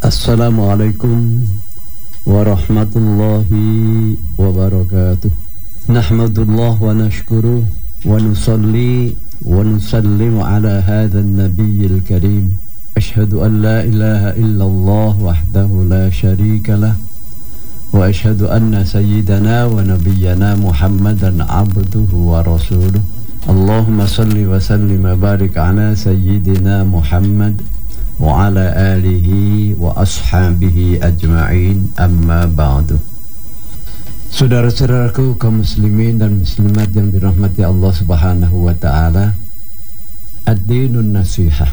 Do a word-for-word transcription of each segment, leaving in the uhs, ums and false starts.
Assalamualaikum warahmatullahi wabarakatuh. Nahmadullah wa nashkuruh wa nusalli wa nusallimu ala hadhan nabiyyil karim. Ashhadu an la ilaha illallah wahdahu la sharika lah wa ashhadu anna sayyidana wa nabiyyana Muhammadan abduhu wa rasuluh. Allahumma salli wa sallim wa barik ala sayyidina Muhammad wa ala alihi wa ashabihi ajma'in, amma ba'du. Saudara-saudaraku kaum muslimin dan muslimat yang dirahmati Allah Subhanahu wa taala, ad-dinun nasihah.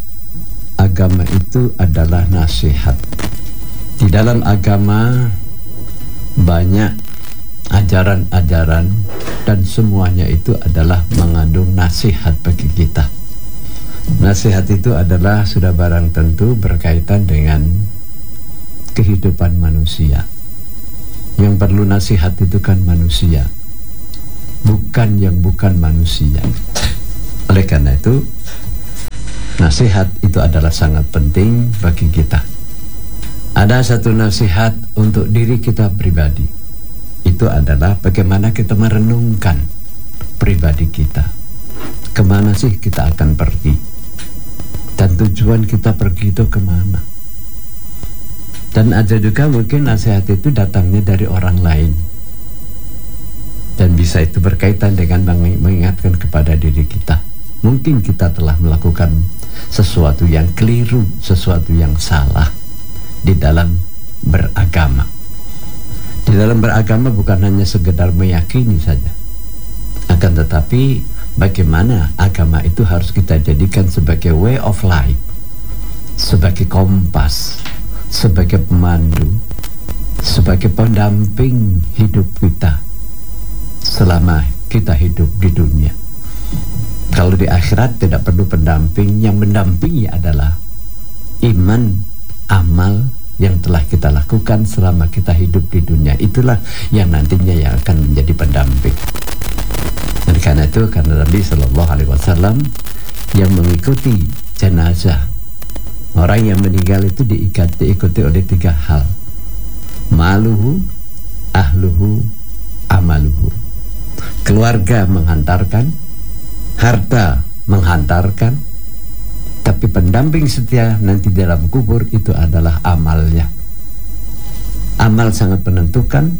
Agama itu adalah nasihat. Di dalam agama banyak ajaran-ajaran dan semuanya itu adalah mengandung nasihat bagi kita. Nasihat itu adalah sudah barang tentu berkaitan dengan kehidupan manusia. Yang perlu nasihat itu kan manusia, bukan yang bukan manusia. Oleh karena itu, nasihat itu adalah sangat penting bagi kita. Ada satu nasihat untuk diri kita pribadi. Itu adalah bagaimana kita merenungkan pribadi kita. Kemana sih kita akan pergi? Dan tujuan kita pergi itu kemana? Dan ada juga mungkin nasihat itu datangnya dari orang lain, dan bisa itu berkaitan dengan mengingatkan kepada diri kita. Mungkin kita telah melakukan sesuatu yang keliru, sesuatu yang salah di dalam beragama. Di dalam beragama bukan hanya sekedar meyakini saja, akan tetapi bagaimana agama itu harus kita jadikan sebagai way of life, sebagai kompas, sebagai pemandu, sebagai pendamping hidup kita selama kita hidup di dunia. Kalau di akhirat tidak perlu pendamping, yang mendampingi adalah iman, amal yang telah kita lakukan selama kita hidup di dunia. Itulah yang nantinya yang akan menjadi pendamping. Dan karena itu, karena Nabi Shallallahu Alaihi Wasallam yang mengikuti jenazah orang yang meninggal itu diikat, diikuti oleh tiga hal: maluhu, ahluhu, amaluhu. Keluarga menghantarkan, harta menghantarkan, tapi pendamping setia nanti dalam kubur itu adalah amalnya. Amal sangat menentukan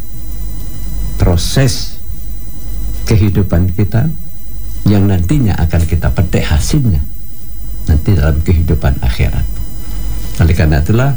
proses kehidupan kita yang nantinya akan kita petik hasilnya nanti dalam kehidupan akhirat. Oleh karena itulah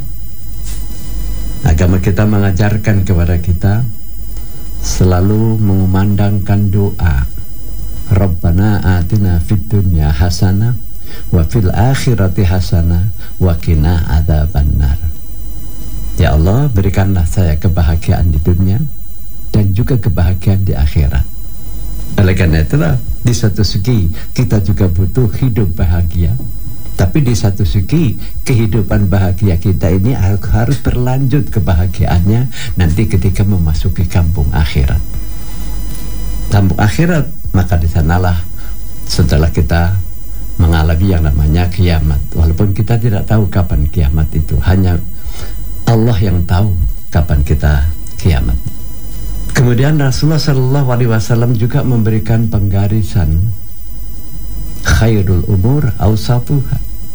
agama kita mengajarkan kepada kita selalu mengumandangkan doa, Rabbana atina fid dunya hasanah wa fil akhirati hasanah wa qina adzabannar. Ya Allah, berikanlah saya kebahagiaan di dunia dan juga kebahagiaan di akhirat. Oleh karena itulah, di satu segi kita juga butuh hidup bahagia, tapi di satu segi kehidupan bahagia kita ini harus berlanjut kebahagiaannya nanti ketika memasuki kampung akhirat. Kampung akhirat, maka di sanalah setelah kita mengalami yang namanya kiamat. Walaupun kita tidak tahu kapan kiamat itu, hanya Allah yang tahu kapan kita kiamat. Kemudian Rasulullah Shallallahu Alaihi Wasallam juga memberikan penggarisan khairul umur awsatuha.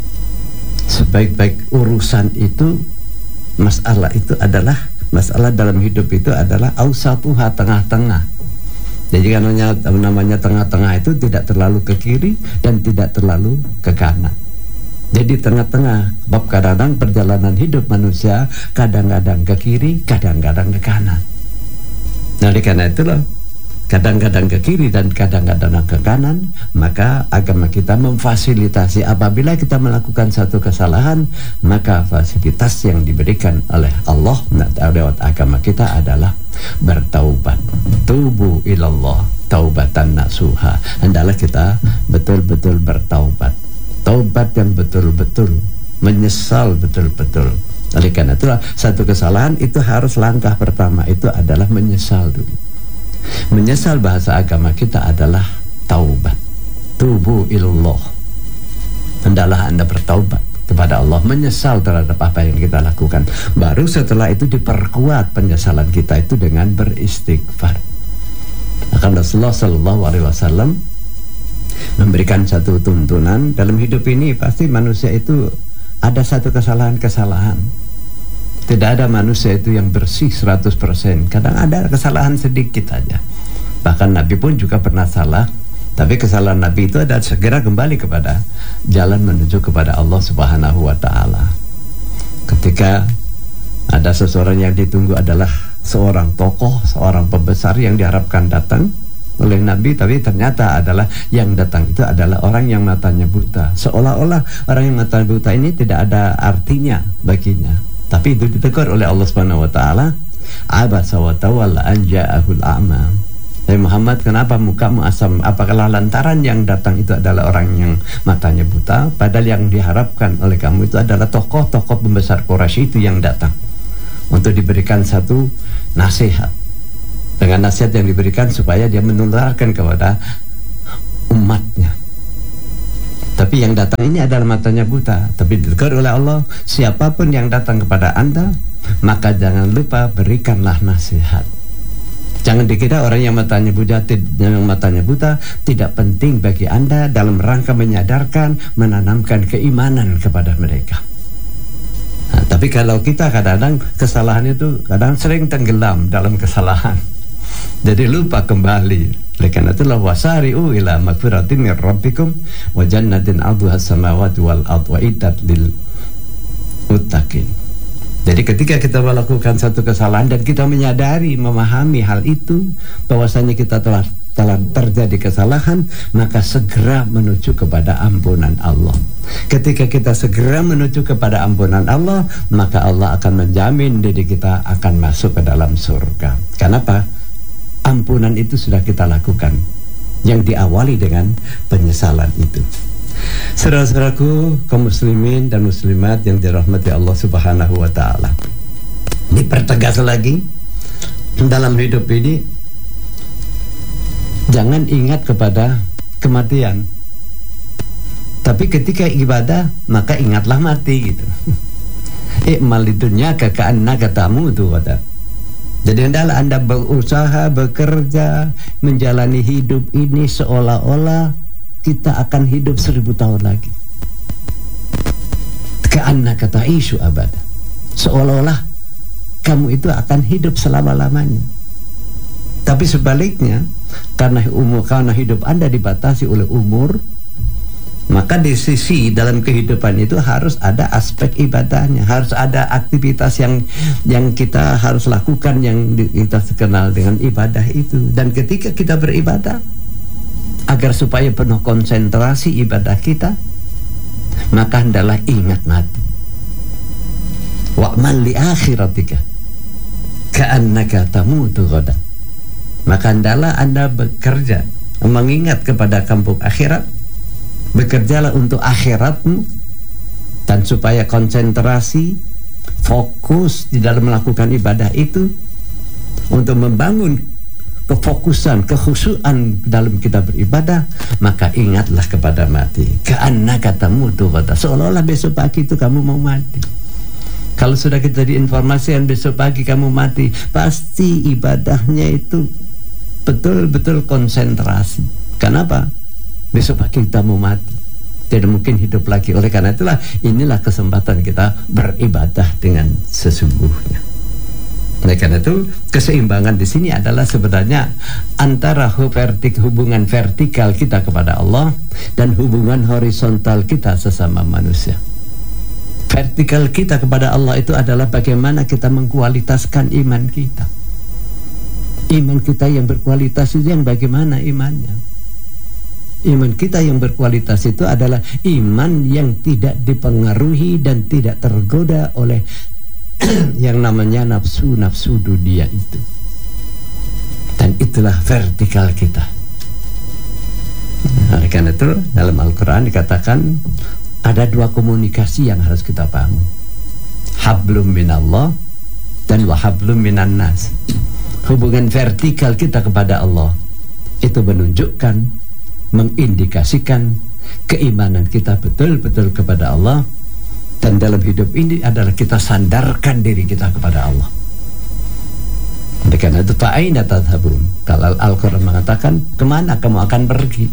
Sebaik-baik urusan itu, masalah itu adalah masalah dalam hidup itu adalah awsatuha, tengah-tengah. Jadi karena namanya tengah-tengah itu tidak terlalu ke kiri dan tidak terlalu ke kanan. Jadi tengah-tengah. Sebab kadang-kadang perjalanan hidup manusia kadang-kadang ke kiri, kadang-kadang ke kanan. Nah, oleh karena itulah kadang-kadang ke kiri dan kadang-kadang ke kanan, maka agama kita memfasilitasi apabila kita melakukan satu kesalahan, maka fasilitas yang diberikan oleh Allah lewat agama kita adalah bertaubat. Tubu ilallah taubatan nasuha. Hendaklah kita betul-betul bertaubat, taubat yang betul-betul, menyesal betul-betul. Oleh karena itulah satu kesalahan itu harus langkah pertama itu adalah menyesal dulu. Menyesal bahasa agama kita adalah taubat. Tubu ilallah. Hendaklah Anda bertaubat. kepada Allah, menyesal terhadap apa yang kita lakukan. Baru setelah itu diperkuat penyesalan kita itu dengan beristighfar. Maka Rasulullah Shallallahu Alaihi Wasallam memberikan satu tuntunan dalam hidup ini. Pasti manusia itu ada satu kesalahan-kesalahan. Tidak ada manusia itu yang bersih seratus persen. Kadang ada kesalahan sedikit aja. Bahkan Nabi pun juga pernah salah. Tapi kesalahan Nabi itu adalah segera kembali kepada jalan menuju kepada Allah Subhanahu wa Ta'ala. Ketika ada seseorang yang ditunggu adalah seorang tokoh, seorang pembesar yang diharapkan datang oleh Nabi, tapi ternyata adalah yang datang itu adalah orang yang matanya buta. Seolah-olah orang yang matanya buta ini tidak ada artinya baginya. Tapi itu ditegur oleh Allah Subhanahu wa Ta'ala. Abasa wa tawalla an ja'ahul a'ma. Hai Muhammad, kenapa mukamu asam? Apakah lantaran yang datang itu adalah orang yang matanya buta, padahal yang diharapkan oleh kamu itu adalah tokoh-tokoh pembesar Quraisy itu yang datang untuk diberikan satu nasihat. Dengan nasihat yang diberikan supaya dia menularkan kepada umatnya. Tapi yang datang ini adalah matanya buta. Tapi ditegur oleh Allah, siapapun yang datang kepada Anda, maka jangan lupa berikanlah nasihat. Jangan dikira orang yang matanya buta, yang matanya buta tidak penting bagi Anda dalam rangka menyadarkan, menanamkan keimanan kepada mereka. Nah, tapi kalau kita kadang-kadang kesalahan itu kadang sering tenggelam dalam kesalahan. Jadi lupa kembali. Oleh karena itulah wasari'u ila magfiratin min rabbikum wa jannatin 'arduha as-samawati wal ardu uiddat lil muttaqin. Jadi ketika kita melakukan satu kesalahan dan kita menyadari, memahami hal itu, bahwasanya kita telah telah terjadi kesalahan, maka segera menuju kepada ampunan Allah. Ketika kita segera menuju kepada ampunan Allah, maka Allah akan menjamin diri kita akan masuk ke dalam surga. Kenapa? Ampunan itu sudah kita lakukan, yang diawali dengan penyesalan itu. Saudara-saudaraku kaum muslimin dan muslimat yang dirahmati Allah Subhanahu wa Ta'ala, dipertegas lagi dalam hidup ini, jangan ingat kepada kematian, tapi ketika ibadah maka ingatlah mati gitu. I'mal lidunya ka'annaka tamutu kata. Jadi hendaklah Anda berusaha, bekerja, menjalani hidup ini seolah-olah kita akan hidup seribu tahun lagi. Ka'annaka ta'ishu abada. Seolah-olah kamu itu akan hidup selama-lamanya. Tapi sebaliknya, karena umur, karena hidup Anda dibatasi oleh umur, maka di sisi dalam kehidupan itu harus ada aspek ibadahnya, harus ada aktivitas yang yang kita harus lakukan, yang kita kenal dengan ibadah itu. Dan ketika kita beribadah, agar supaya penuh konsentrasi ibadah kita, maka hendaklah ingat mati. Wa'mal li akhiratika ka'annaka tamutu ghadan. Maka hendaklah Anda bekerja, mengingat kepada kampung akhirat. Bekerjalah untuk akhiratmu, dan supaya konsentrasi, fokus di dalam melakukan ibadah itu, untuk membangun kefokusan, kekhusyuan dalam kita beribadah, maka ingatlah kepada mati. Ka'annaka tamutu ghadan. Seolah-olah besok pagi itu kamu mau mati. Kalau sudah kita diinformasikan besok pagi kamu mati, pasti ibadahnya itu betul-betul konsentrasi. Kenapa? Besok pagi kita mau mati, tidak mungkin hidup lagi. Oleh karena itulah, inilah kesempatan kita beribadah dengan sesungguhnya. Oleh karena itu, keseimbangan di sini adalah sebenarnya antara vertik, hubungan vertikal kita kepada Allah dan hubungan horizontal kita sesama manusia. Vertikal kita kepada Allah itu adalah bagaimana kita mengkualitaskan iman kita. Iman kita yang berkualitas itu yang bagaimana imannya? Iman kita yang berkualitas itu adalah iman yang tidak dipengaruhi dan tidak tergoda oleh yang namanya nafsu-nafsu dunia itu. Dan itulah vertikal kita. Oleh karena itu dalam Al-Quran dikatakan ada dua komunikasi yang harus kita pahami, hablum minallah dan wahablum minan nas. Hubungan vertikal kita kepada Allah itu menunjukkan, mengindikasikan keimanan kita betul-betul kepada Allah, Dan dalam hidup ini adalah kita sandarkan diri kita kepada Allah. Oleh karena itu fa'aina tadhhabun. Kalau Al-Quran mengatakan, kemana kamu akan pergi?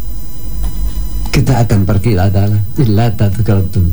Kita akan pergi adalah illa tadhkartum.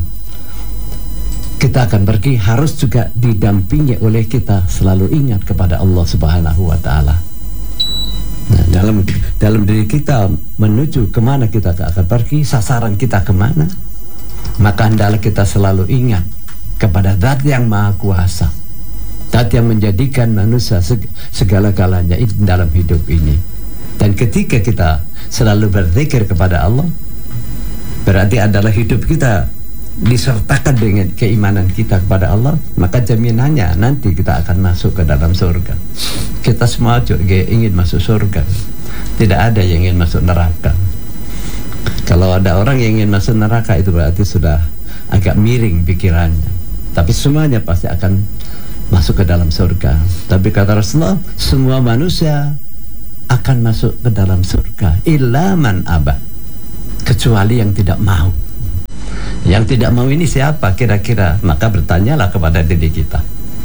Kita akan pergi harus juga didampingi oleh kita selalu ingat kepada Allah Subhanahu wa taala. Nah, dalam dalam diri kita menuju kemana kita akan pergi, sasaran kita kemana, maka hendaklah kita selalu ingat kepada Zat yang Maha Kuasa, Zat yang menjadikan manusia segala-galanya dalam hidup ini. Dan ketika kita selalu berzikir kepada Allah, berarti adalah hidup kita disertakan dengan keimanan kita kepada Allah, maka jaminannya nanti kita akan masuk ke dalam surga. Kita semua juga ingin masuk surga, tidak ada yang ingin masuk neraka. Kalau ada orang yang ingin masuk neraka, itu berarti sudah agak miring pikirannya. Tapi semuanya pasti akan masuk ke dalam surga. Tapi kata Rasulullah, semua manusia akan masuk ke dalam surga illa man aba, kecuali yang tidak mau. Yang tidak mau ini siapa kira-kira? Maka bertanyalah kepada diri kita.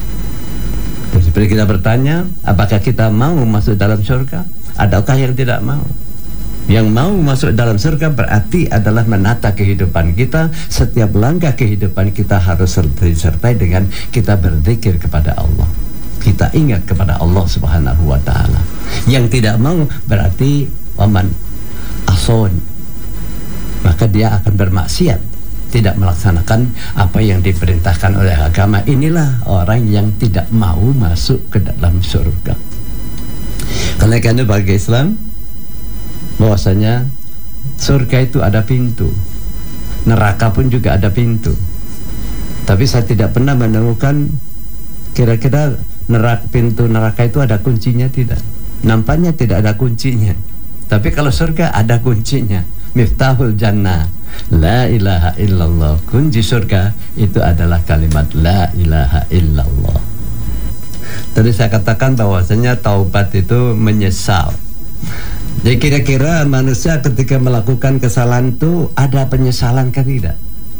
Seperti kita bertanya, apakah kita mau masuk dalam surga? Adakah yang tidak mau? Yang mau masuk dalam surga berarti adalah menata kehidupan kita. Setiap langkah kehidupan kita harus disertai dengan kita berzikir kepada Allah, kita ingat kepada Allah Subhanahu wa taala. Yang tidak mau berarti waman ason, maka dia akan bermaksiat, tidak melaksanakan apa yang diperintahkan oleh agama. Inilah orang yang tidak mau masuk ke dalam surga. Karena karena bagi Islam, bahwasanya surga itu ada pintu, neraka pun juga ada pintu. Tapi saya tidak pernah menemukan kira-kira neraka, pintu neraka itu ada kuncinya, tidak. Nampaknya tidak ada kuncinya. Tapi kalau surga ada kuncinya. Miftahul jannah la ilaha illallah. Kunci surga itu adalah kalimat la ilaha illallah. Tadi saya katakan bahwasanya taubat itu menyesal. Jadi kira-kira manusia ketika melakukan kesalahan itu ada penyesalan kan tidak?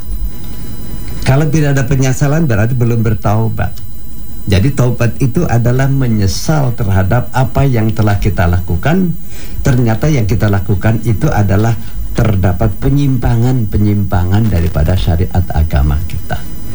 Kalau tidak ada penyesalan berarti belum bertaubat. Jadi taubat itu adalah menyesal terhadap apa yang telah kita lakukan. Ternyata yang kita lakukan itu adalah terdapat penyimpangan-penyimpangan daripada syariat agama kita.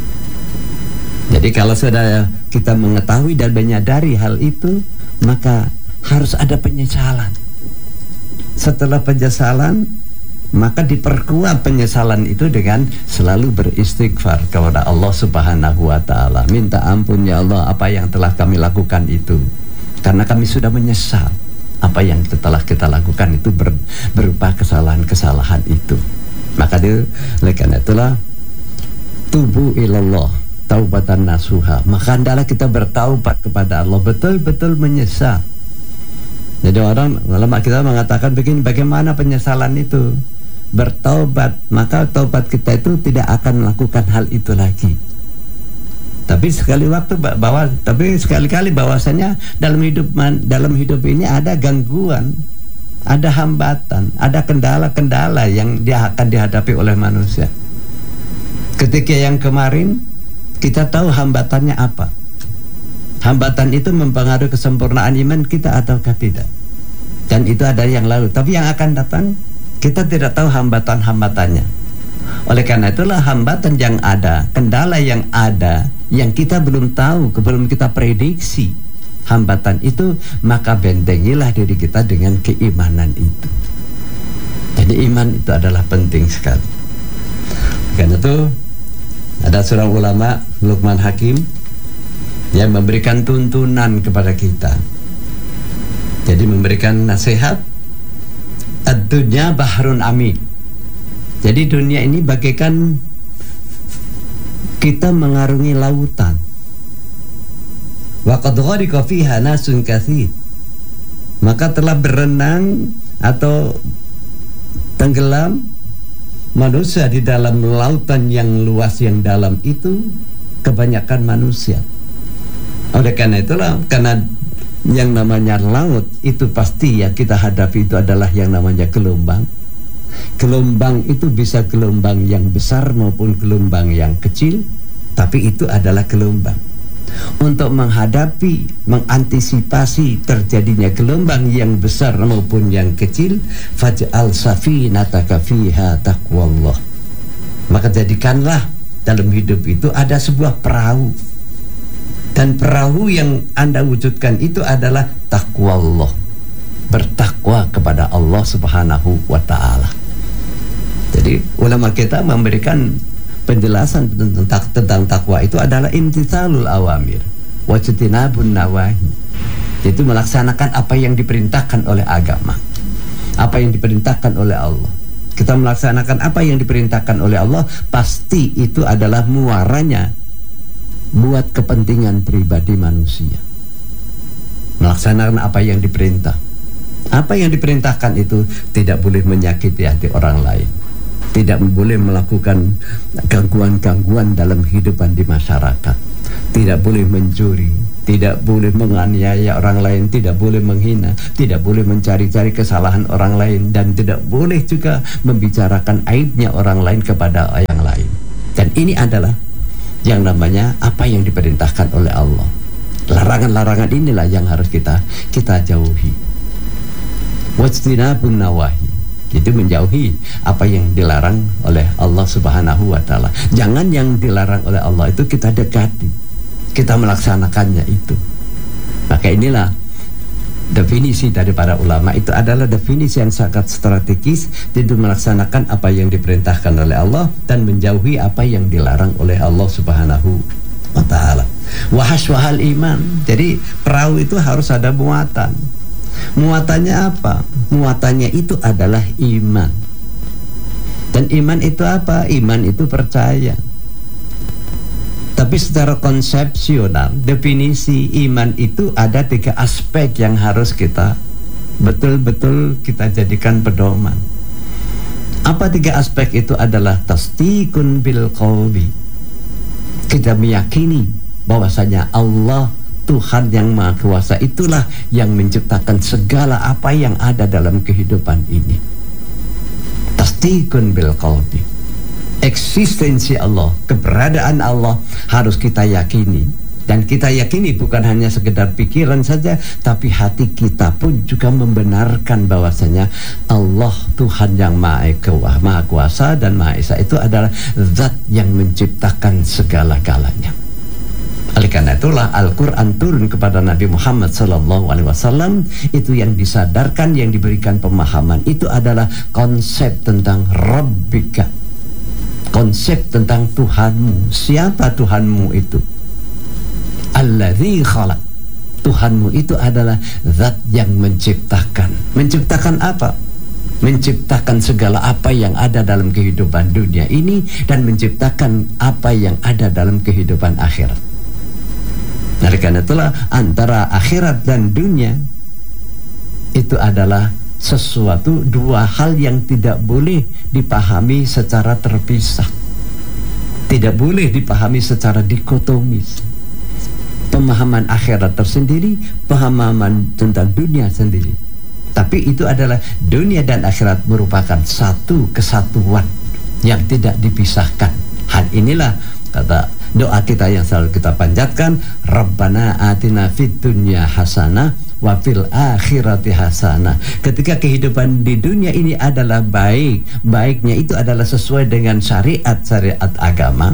Jadi kalau sudah kita mengetahui dan menyadari hal itu, maka harus ada penyesalan. Setelah penyesalan, maka diperkuat penyesalan itu dengan selalu beristighfar kepada Allah Subhanahu wa taala. Minta ampun ya Allah apa yang telah kami lakukan itu, karena kami sudah menyesal apa yang telah kita lakukan itu ber, berupa kesalahan-kesalahan itu. Maka dia, oleh karena itulah tubu ilallah taubatan nasuha. Maka hendaklah kita bertaubat kepada Allah, betul-betul menyesal. Jadi orang ulama kita mengatakan begini, bagaimana penyesalan itu? Bertaubat, maka taubat kita itu tidak akan melakukan hal itu lagi. Tapi sekali waktu bahwa, tapi sekali-kali bahwasanya dalam hidup dalam hidup ini ada gangguan, ada hambatan, ada kendala-kendala yang dia akan dihadapi oleh manusia. Ketika yang kemarin kita tahu hambatannya apa. Hambatan itu mempengaruhi kesempurnaan iman kita ataukah tidak. Dan itu ada yang lalu. Tapi yang akan datang kita tidak tahu hambatan-hambatannya. Oleh karena itulah hambatan yang ada, kendala yang ada, yang kita belum tahu, belum kita prediksi hambatan itu, maka bentengilah diri kita dengan keimanan itu. Jadi iman itu adalah penting sekali. Karena itu ada seorang ulama, Luqman Hakim, yang memberikan tuntunan kepada kita. Jadi memberikan nasihat, ad-dunya bahrun amik. Jadi dunia ini bagaikan kita mengarungi lautan. Wa qad ghariqa fiha nasun katsir. Maka telah berenang atau tenggelam manusia di dalam lautan yang luas yang dalam itu, kebanyakan manusia. Oleh karena itulah, karena yang namanya laut itu pasti yang kita hadapi itu adalah yang namanya gelombang. Gelombang itu bisa gelombang yang besar maupun gelombang yang kecil, tapi itu adalah gelombang. Untuk menghadapi, mengantisipasi terjadinya gelombang yang besar maupun yang kecil, faj'al safinataka fiha taqwallah. Maka jadikanlah dalam hidup itu ada sebuah perahu, dan perahu yang Anda wujudkan itu adalah taqwallah, bertakwa kepada Allah Subhanahu wa ta'ala. Jadi ulama kita memberikan penjelasan tentang, tentang takwa itu adalah imtithalul awamir wajtinabun nawahi, yaitu melaksanakan apa yang diperintahkan oleh agama, apa yang diperintahkan oleh Allah. Kita melaksanakan apa yang diperintahkan oleh Allah, pasti itu adalah muaranya buat kepentingan pribadi manusia. Melaksanakan apa yang diperintah. Apa yang diperintahkan itu tidak boleh menyakiti hati orang lain, tidak boleh melakukan gangguan-gangguan dalam kehidupan di masyarakat, tidak boleh mencuri, tidak boleh menganiaya orang lain, tidak boleh menghina, tidak boleh mencari-cari kesalahan orang lain, dan tidak boleh juga membicarakan aibnya orang lain kepada yang lain. Dan ini adalah yang namanya apa yang diperintahkan oleh Allah. Larangan-larangan inilah yang harus kita kita jauhi. Wajtinabun nawahi, itu menjauhi apa yang dilarang oleh Allah Subhanahu wa ta'ala. Jangan yang dilarang oleh Allah itu kita dekati, kita melaksanakannya itu. Maka inilah definisi dari para ulama, itu adalah definisi yang sangat strategis, yaitu melaksanakan apa yang diperintahkan oleh Allah dan menjauhi apa yang dilarang oleh Allah Subhanahu wa ta'ala. Wahaswahal iman, jadi perahu itu harus ada muatan. Muatannya apa? Muatannya itu adalah iman. Dan iman itu apa? Iman itu percaya. Tapi secara konsepsional, definisi iman itu ada tiga aspek yang harus kita betul-betul kita jadikan pedoman. Apa tiga aspek itu? Adalah tasdiqun bil qawli, kita meyakini bahwasanya Allah Tuhan yang Maha Kuasa itulah yang menciptakan segala apa yang ada dalam kehidupan ini. Tasdiqun bil qawli, eksistensi Allah, keberadaan Allah harus kita yakini. Dan kita yakini bukan hanya sekedar pikiran saja, tapi hati kita pun juga membenarkan bahwasanya Allah Tuhan yang Maha Kuasa, Maha Kuasa dan Maha Esa itu adalah zat yang menciptakan segala-galanya. Oleh karena itulah Al-Quran turun kepada Nabi Muhammad sallallahu alaihi wasallam, itu yang disadarkan, yang diberikan pemahaman itu adalah konsep tentang Rabbika, konsep tentang Tuhanmu. Siapa Tuhanmu itu? Alladzi khalaq, Tuhanmu itu adalah zat yang menciptakan. Menciptakan apa? Menciptakan segala apa yang ada dalam kehidupan dunia ini, dan menciptakan apa yang ada dalam kehidupan akhirat. Oleh karena itulah antara akhirat dan dunia itu adalah sesuatu, dua hal yang tidak boleh dipahami secara terpisah, tidak boleh dipahami secara dikotomis. Pemahaman akhirat tersendiri, pemahaman tentang dunia sendiri. Tapi itu adalah dunia dan akhirat merupakan satu kesatuan yang tidak dipisahkan. Hal inilah kata doa kita yang selalu kita panjatkan, Rabbana atina fid dunya hasanah wa fil akhirati hasanah. Ketika kehidupan di dunia ini adalah baik, baiknya itu adalah sesuai dengan syariat-syariat agama,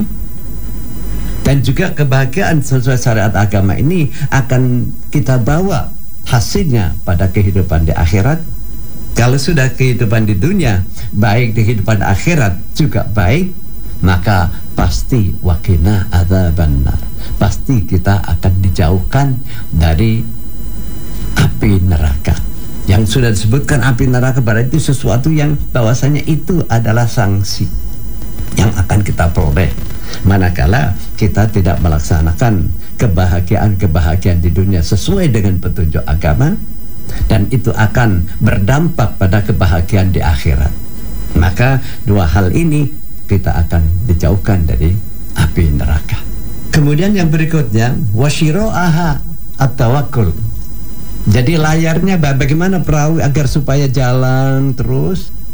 dan juga kebahagiaan sesuai syariat agama ini akan kita bawa hasilnya pada kehidupan di akhirat. Kalau sudah kehidupan di dunia baik, di kehidupan akhirat juga baik, maka pasti wakina adzabannar, pasti kita akan dijauhkan dari api neraka. Yang sudah disebutkan api neraka berarti sesuatu yang bahwasanya itu adalah sanksi yang akan kita peroleh manakala kita tidak melaksanakan kebahagiaan-kebahagiaan di dunia sesuai dengan petunjuk agama, dan itu akan berdampak pada kebahagiaan di akhirat. Maka dua hal ini kita akan dijauhkan dari api neraka. Kemudian yang berikutnya, wasyiro'aha at-tawakkul. Jadi layarnya bagaimana perahu agar supaya jalan terus,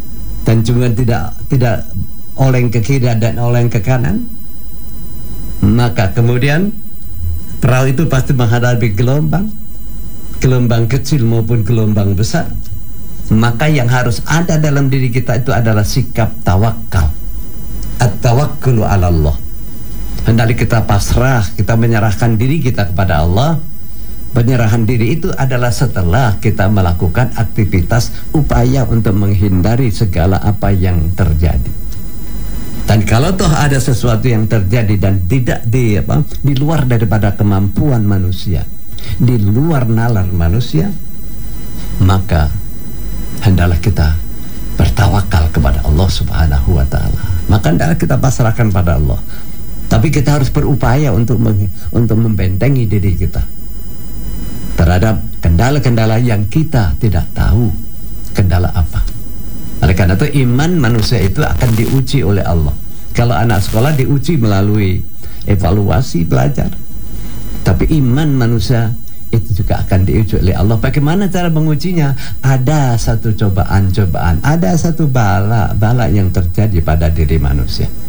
dan juga tidak tidak oleng ke kiri dan oleng ke kanan, maka kemudian perahu itu pasti menghadapi gelombang, gelombang kecil maupun gelombang besar. Maka yang harus ada dalam diri kita itu adalah sikap tawakal, at-tawakkulu ala Allah. Hendaknya kita pasrah, kita menyerahkan diri kita kepada Allah. Penyerahan diri itu adalah setelah kita melakukan aktivitas upaya untuk menghindari segala apa yang terjadi. Dan kalau toh ada sesuatu yang terjadi dan tidak di apa, di luar daripada kemampuan manusia, di luar nalar manusia, maka hendaklah kita bertawakal kepada Allah Subhanahu wa taala. Maka hendaklah kita pasrahkan pada Allah. Tapi kita harus berupaya untuk meng, untuk membentengi diri kita terhadap kendala-kendala yang kita tidak tahu kendala apa. Oleh karena itu iman manusia itu akan diuji oleh Allah. Kalau anak sekolah diuji melalui evaluasi belajar, tapi iman manusia itu juga akan diuji oleh Allah. Bagaimana cara mengujinya? Ada satu cobaan-cobaan, ada satu bala bala yang terjadi pada diri manusia.